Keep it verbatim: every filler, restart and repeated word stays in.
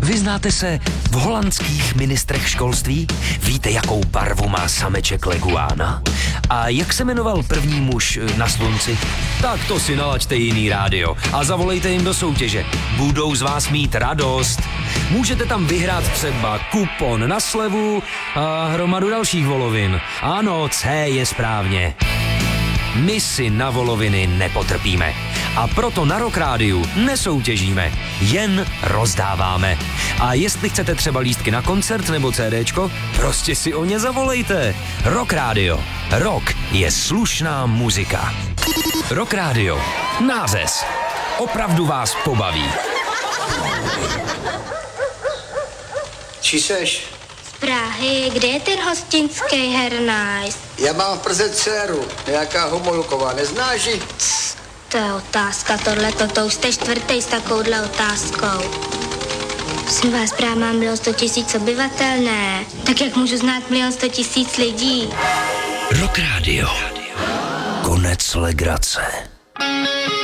Vyznáte se v holandských ministrech školství? Víte, jakou barvu má sameček leguána? A jak se jmenoval první muž na slunci? Tak to si nalaďte jiný rádio a zavolejte jim do soutěže. Budou z vás mít radost. Můžete tam vyhrát třeba kupon na slevu a hromadu dalších volovin. Ano, C je správně. My si na voloviny nepotrpíme. A proto na Rock Rádiu nesoutěžíme, jen rozdáváme. A jestli chcete třeba lístky na koncert nebo CDčko, prostě si o ně zavolejte. Rock Rádio. Rock je slušná muzika. Rock Rádio. Nářez. Opravdu vás pobaví. Čí seš? Z Prahy. Kde je ten hostinský hernajs? Já mám v Praze dceru, nějaká Homolková, neznáš ji? To je otázka, tohleto, to už jste čtvrtý s takovouhle otázkou. Prosím vás, právě mám milion sto tisíc obyvatel, ne? Tak jak můžu znát milion sto tisíc lidí? Rock Rádio. Konec legrace.